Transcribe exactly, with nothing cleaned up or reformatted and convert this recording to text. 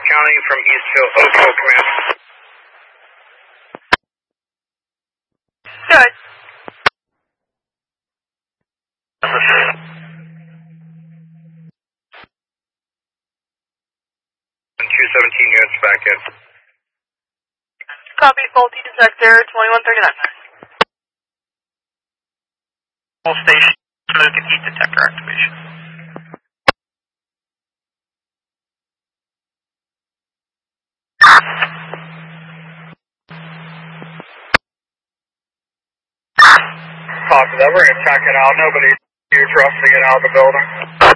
County from Eastville, Oakville, command. Good. two seventeen units back in. Copy, faulty detector, twenty-one thirty-nine. Full station, smoke and heat detector activation. Copy that, we're going to check it out. Nobody here for us to get out of the building.